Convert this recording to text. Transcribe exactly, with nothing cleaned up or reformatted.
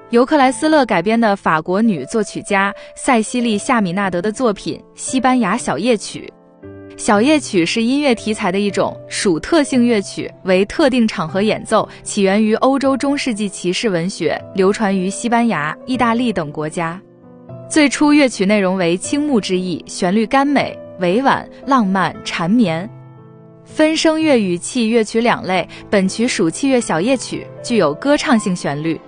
由克莱斯勒改编的法国女作曲家塞西莉·夏米纳德的作品《西班牙小夜曲》。小夜曲是音乐题材的一种属特性乐曲，为特定场合演奏，起源于欧洲中世纪骑士文学，流传于西班牙、意大利等国家。最初乐曲内容为倾慕之意，旋律甘美、委婉、浪漫、缠绵。分声乐、语气乐曲两类，本曲属器乐小夜曲，具有歌唱性旋律。